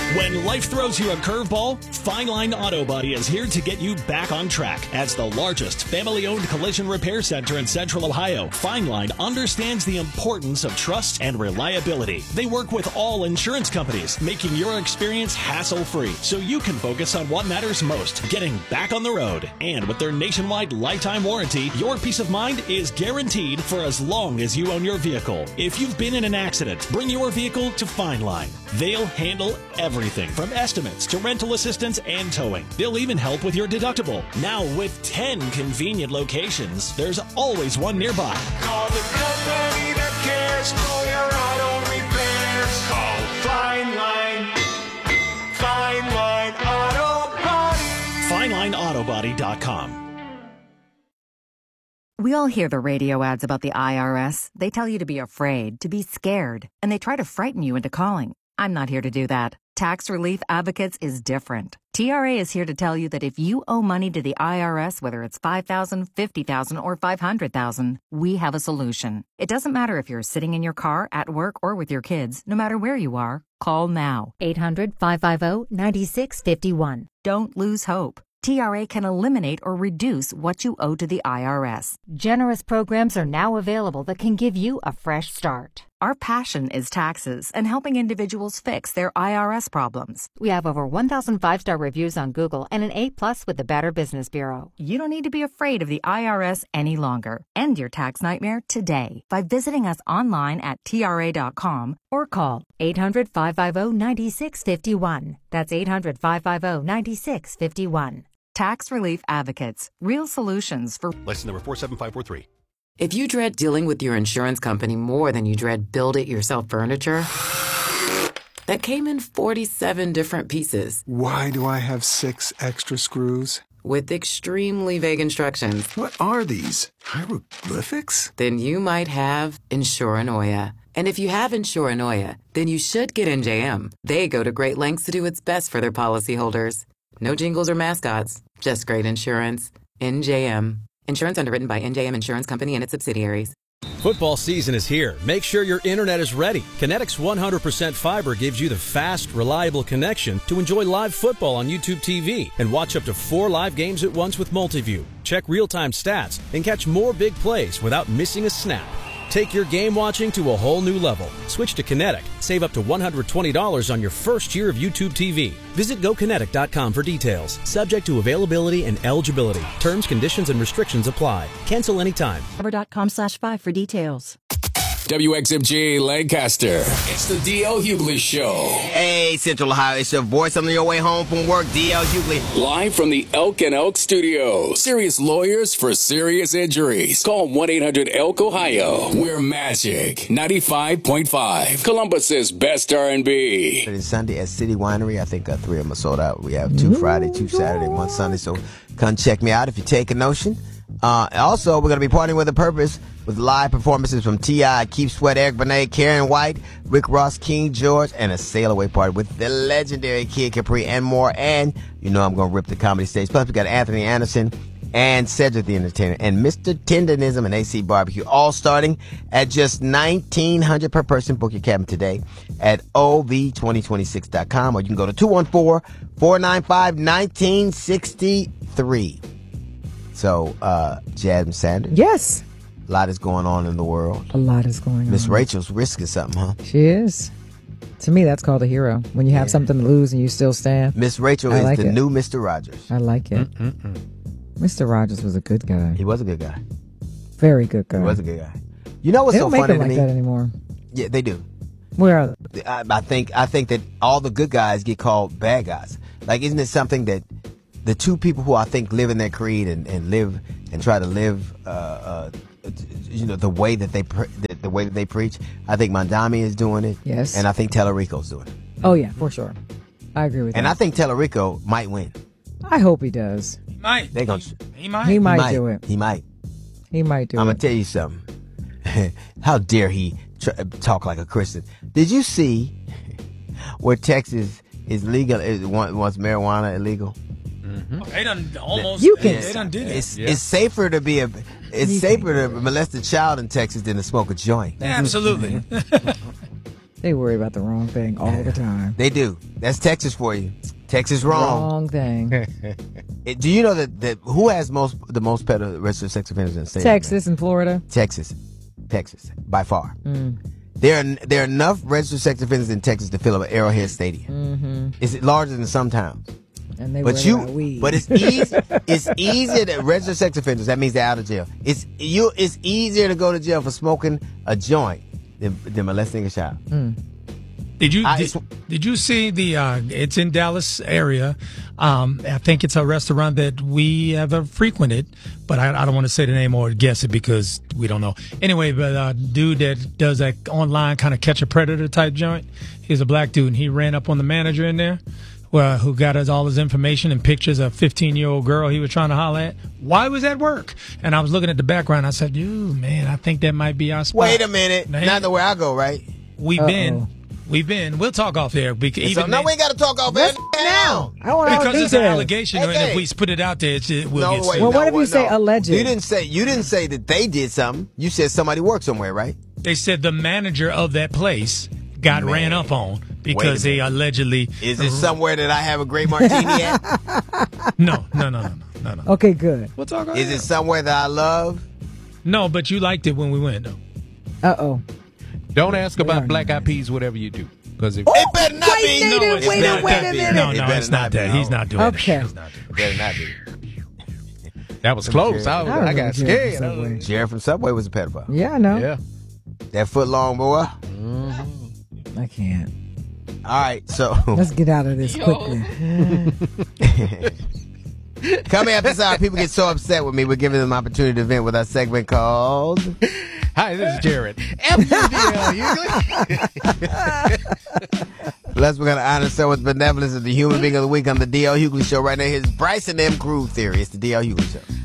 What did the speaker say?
When life throws you a curveball, Fine Line Auto Body is here to get you back on track. As the largest family-owned collision repair center in Central Ohio, Fine Line understands the importance of trust and reliability. They work with all insurance companies, making your experience hassle-free so you can focus on what matters most, getting back on the road. And with their nationwide lifetime warranty, your peace of mind is guaranteed for as long as you own your vehicle. If you've been in an accident, bring your vehicle to Fine Line. They'll handle everything from estimates to rental assistance and towing. They'll even help with your deductible. Now with 10 convenient locations, there's always one nearby. Call the company that cares for your auto repairs. Call Fine Line. Fine Line Auto Body. FineLineAutoBody.com. We all hear the radio ads about the IRS. They tell you to be afraid, to be scared, and they try to frighten you into calling. I'm not here to do that. Tax Relief Advocates is different. TRA is here to tell you that if you owe money to the IRS, whether it's $5,000, $50,000, or $500,000, we have a solution. It doesn't matter if you're sitting in your car, at work, or with your kids. No matter where you are, call now. 800-550-9651. Don't lose hope. TRA can eliminate or reduce what you owe to the IRS. Generous programs are now available that can give you a fresh start. Our passion is taxes and helping individuals fix their IRS problems. We have over 1,000 5-star reviews on Google and an A+ with the Better Business Bureau. You don't need to be afraid of the IRS any longer. End your tax nightmare today by visiting us online at TRA.com or call 800-550-9651. That's 800-550-9651. Tax Relief Advocates. Real solutions for... License number 47543. If you dread dealing with your insurance company more than you dread build-it-yourself furniture, that came in 47 different pieces. Why do I have 6 extra screws? With extremely vague instructions. What are these? Hieroglyphics? Then you might have Insuranoia. And if you have Insuranoia, then you should get NJM. They go to great lengths to do what's best for their policyholders. No jingles or mascots, just great insurance. NJM. Insurance underwritten by NJM Insurance Company and its subsidiaries. Football season is here. Make sure your internet is ready. Kinetics 100% fiber gives you the fast, reliable connection to enjoy live football on YouTube TV and watch up to 4 live games at once with Multiview. Check real-time stats and catch more big plays without missing a snap. Take your game watching to a whole new level. Switch to Kinetic. Save up to $120 on your first year of YouTube TV. Visit GoKinetic.com for details. Subject to availability and eligibility. Terms, conditions, and restrictions apply. Cancel anytime. Cover.com/5 for details. WXMG Lancaster. It's the D.L. Hughley Show. Hey, Central Ohio, it's your voice on your way home from work, D.L. Hughley. Live from the Elk and Elk Studios. Serious lawyers for serious injuries. Call 1-800-ELK-OHIO. We're Magic 95.5. Columbus's best R&B. It's Sunday at City Winery. I think 3 of them are sold out. We have 2 Friday, 2 Saturday, 1 Sunday. So come check me out if you take a notion. Also, we're going to be partying with a purpose with live performances from T.I., Keith Sweat, Eric Benet, Karen White, Rick Ross, King George, and a sail away party with the legendary Kid Capri and more. And you know I'm going to rip the comedy stage. Plus, we got Anthony Anderson and Cedric the Entertainer and Mr. Tendonism and AC Barbecue, all starting at just $1,900 per person. Book your cabin today at ov2026.com, or you can go to 214-495-1963. So, Jasmine Sanders. Yes. A lot is going on in the world. A lot is going on. Miss Rachel's risking something, huh? She is. To me, that's called a hero. When you have something to lose and you still stand. Miss Rachel is the new Mr. Rogers. I like it. Mr. Rogers was a good guy. He was a good guy. Very good guy. He was a good guy. You know what's they so don't funny make to them me? like that anymore. Yeah, they do. Where are they? I think that all the good guys get called bad guys. Like, isn't it something that the 2 people who I think live in their creed and live and try to live, the way that they preach. I think Mondami is doing it. Yes. And I think Tellerico's doing it. Oh yeah, for sure. I agree with that. And I think Tellerico might win. I hope he does. Might. They gonna. He might. He might do it. He might. He might do it. I'm gonna tell you something. How dare he talk like a Christian? Did you see where Texas is legal? Wants marijuana illegal? Mm-hmm. They done almost. They done did it. It's safer to be safer to molest a child in Texas than to smoke a joint. Yeah, absolutely. They worry about the wrong thing all the time. They do. That's Texas for you. Texas wrong. Wrong thing. Do you know that who has the most registered sex offenders in the state? Texas and Florida. Texas, by far. There are enough registered sex offenders in Texas to fill up an Arrowhead Stadium. It's larger than some towns. And they but weed. it's easy. It's easier to register sex offenders. That means they're out of jail. It's easier to go to jail for smoking a joint than molesting a child. Did you see the? It's in Dallas area. I think it's a restaurant that we have frequented, but I don't want to say the name or guess it because we don't know. Anyway, but a dude that does that online kind of catch a predator type joint. He's a black dude, and he ran up on the manager in there, who got us all his information and pictures of a 15-year-old girl he was trying to holler at. Why was that work? And I was looking at the background. I said, man, I think that might be our spot. Wait a minute. Man. Not the way I go, right? We've been. We'll talk off there. Because we ain't got to talk off air now. Because it's an allegation, and if we put it out there, we'll get sued. What if you say alleged? You didn't say that they did something. You said somebody worked somewhere, right? They said the manager of that place got ran up on because they allegedly. Is it somewhere that I have a great martini at? No. Okay, good. We'll talk. Is it somewhere that I love? No, but you liked it when we went, though. Uh-oh. Don't ask about Black Eyed Peas, whatever you do. Because it better not be. Wait a minute. No, it's not that. He's not doing okay. it. It better not be. That was close. I got scared. Jared from Subway was a pedophile. Yeah, I know. Yeah. That foot long boy. I can't. All right, so let's get out of this quickly. Coming up this hour, people get so upset with me. We're giving them an opportunity to vent with our segment called Hi, this is Jared. FUDL. Plus, we're going to honor someone's benevolence of the human being of the week on the D.L. Hughley Show. Right now, here's Bryson M. Groove Theory. It's the D.L. Hughley Show.